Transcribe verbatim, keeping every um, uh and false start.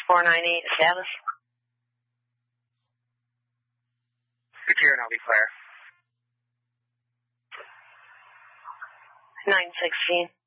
four nine eight, status. Good year, and I'll be clear. nine sixteen.